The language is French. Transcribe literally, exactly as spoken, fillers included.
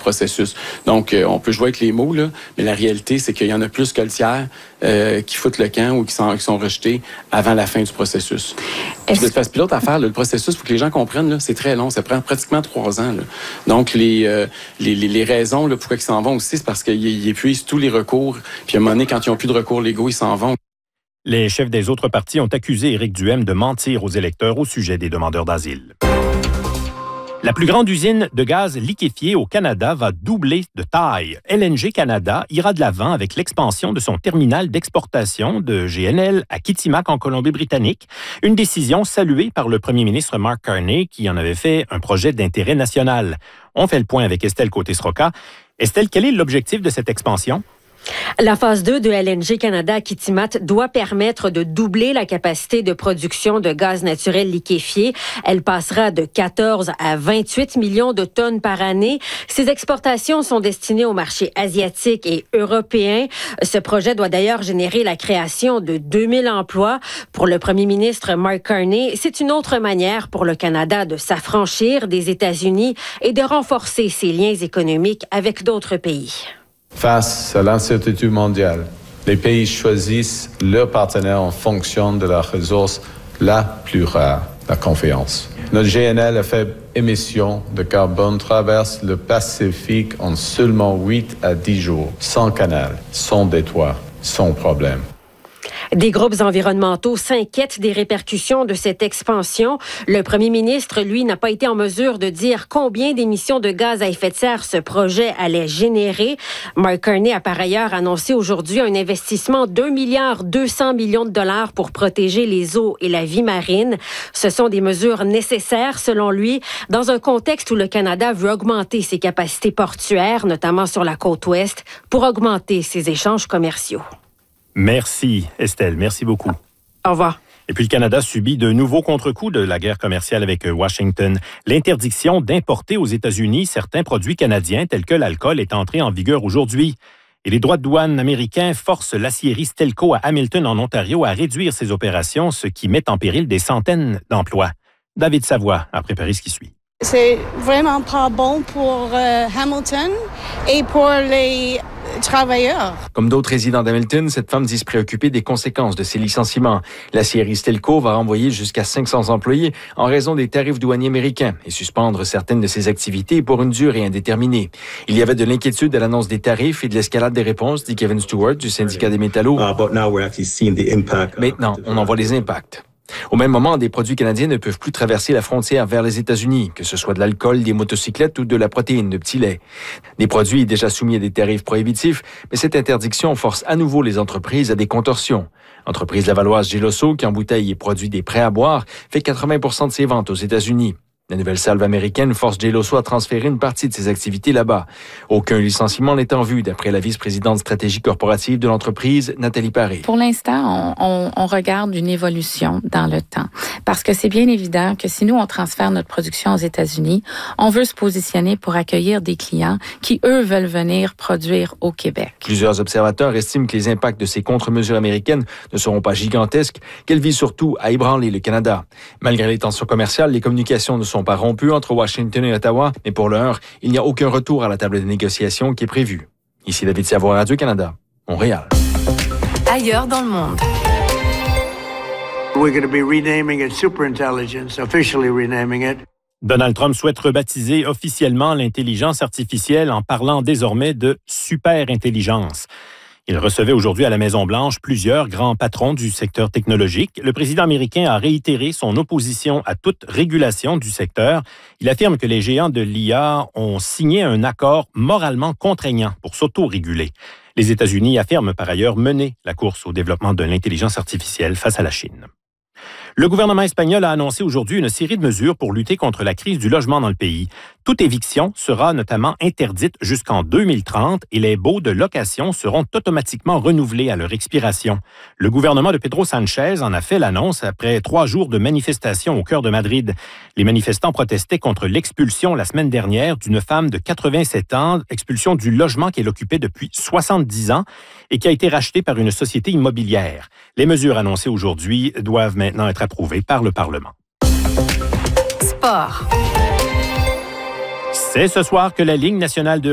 processus. Donc, euh, on peut jouer avec les mots, là, mais la réalité, c'est qu'il y en a plus que le tiers euh, qui foutent le camp ou qui sont, qui sont rejetés avant la fin du processus. Puis de phase pilote à faire, là, le processus, il faut que les gens comprennent, là, c'est très long, ça prend pratiquement trois ans. Là. Donc, les, euh, les, les, les raisons là, pourquoi ils s'en vont aussi, c'est parce qu'ils épuisent tous les recours. Puis à un moment donné, quand ils n'ont plus de recours légaux, ils s'en vont. Les chefs des autres partis ont accusé Éric Duhem de mentir aux électeurs au sujet des demandeurs d'asile. La plus grande usine de gaz liquéfié au Canada va doubler de taille. L N G Canada ira de l'avant avec l'expansion de son terminal d'exportation de G N L à Kitimat en Colombie-Britannique. Une décision saluée par le premier ministre Mark Carney qui en avait fait un projet d'intérêt national. On fait le point avec Estelle Côté-Sroka. Estelle, quel est l'objectif de cette expansion? La phase deux de L N G Canada à Kitimat doit permettre de doubler la capacité de production de gaz naturel liquéfié. Elle passera de quatorze à vingt-huit millions de tonnes par année. Ces exportations sont destinées au marché asiatique et européen. Ce projet doit d'ailleurs générer la création de deux mille emplois. Pour le premier ministre Mark Carney, c'est une autre manière pour le Canada de s'affranchir des États-Unis et de renforcer ses liens économiques avec d'autres pays. Face à l'incertitude mondiale, les pays choisissent leurs partenaires en fonction de la ressource la plus rare, la confiance. Notre G N L à faible émission de carbone traverse le Pacifique en seulement huit à dix jours, sans canal, sans détroit, sans problème. Des groupes environnementaux s'inquiètent des répercussions de cette expansion. Le premier ministre, lui, n'a pas été en mesure de dire combien d'émissions de gaz à effet de serre ce projet allait générer. Mark Carney a par ailleurs annoncé aujourd'hui un investissement d'un milliard deux cents millions de dollars pour protéger les eaux et la vie marine. Ce sont des mesures nécessaires, selon lui, dans un contexte où le Canada veut augmenter ses capacités portuaires, notamment sur la côte ouest, pour augmenter ses échanges commerciaux. Merci, Estelle. Merci beaucoup. Au revoir. Et puis, le Canada subit de nouveaux contre-coups de la guerre commerciale avec Washington. L'interdiction d'importer aux États-Unis certains produits canadiens, tels que l'alcool, est entrée en vigueur aujourd'hui. Et les droits de douane américains forcent l'acierie Stelco à Hamilton, en Ontario, à réduire ses opérations, ce qui met en péril des centaines d'emplois. David Savoie a préparé ce qui suit. C'est vraiment pas bon pour euh, Hamilton et pour les travailleurs. Comme d'autres résidents d'Hamilton, cette femme dit se préoccuper des conséquences de ces licenciements. L'acierie Stelco va renvoyer jusqu'à cinq cents employés en raison des tarifs douaniers américains et suspendre certaines de ses activités pour une durée indéterminée. Il y avait de l'inquiétude à l'annonce des tarifs et de l'escalade des réponses, dit Kevin Stewart du syndicat des métallos. Maintenant, on en voit les impacts. Au même moment, des produits canadiens ne peuvent plus traverser la frontière vers les États-Unis, que ce soit de l'alcool, des motocyclettes ou de la protéine de petits laits. Des produits déjà soumis à des tarifs prohibitifs, mais cette interdiction force à nouveau les entreprises à des contorsions. L'entreprise lavalloise Geloso, qui embouteille et produit des prêts à boire, fait quatre-vingts pour cent de ses ventes aux États-Unis. La nouvelle salve américaine force Geloso à transférer une partie de ses activités là-bas. Aucun licenciement n'est en vue, d'après la vice-présidente stratégie corporative de l'entreprise, Nathalie Paré. Pour l'instant, on, on, on regarde une évolution dans le temps. Parce que c'est bien évident que si nous, on transfère notre production aux États-Unis, on veut se positionner pour accueillir des clients qui, eux, veulent venir produire au Québec. Plusieurs observateurs estiment que les impacts de ces contre-mesures américaines ne seront pas gigantesques, qu'elles visent surtout à ébranler le Canada. Malgré les tensions commerciales, les communications ne sont pas rompues entre Washington et Ottawa, mais pour l'heure, il n'y a aucun retour à la table de négociation qui est prévu. Ici David Savoie, Radio-Canada, Montréal. Ailleurs dans le monde. We're going to be renaming it Superintelligence, officially renaming it. Donald Trump souhaite rebaptiser officiellement l'intelligence artificielle en parlant désormais de superintelligence. Il recevait aujourd'hui à la Maison-Blanche plusieurs grands patrons du secteur technologique. Le président américain a réitéré son opposition à toute régulation du secteur. Il affirme que les géants de l'I A ont signé un accord moralement contraignant pour s'auto-réguler. Les États-Unis affirment par ailleurs mener la course au développement de l'intelligence artificielle face à la Chine. Le gouvernement espagnol a annoncé aujourd'hui une série de mesures pour lutter contre la crise du logement dans le pays. Toute éviction sera notamment interdite jusqu'en deux mille trente et les baux de location seront automatiquement renouvelés à leur expiration. Le gouvernement de Pedro Sánchez en a fait l'annonce après trois jours de manifestations au cœur de Madrid. Les manifestants protestaient contre l'expulsion la semaine dernière d'une femme de quatre-vingt-sept ans, expulsion du logement qu'elle occupait depuis soixante-dix ans et qui a été rachetée par une société immobilière. Les mesures annoncées aujourd'hui doivent maintenant être approuvées par le Parlement. Sport. C'est ce soir que la Ligue nationale de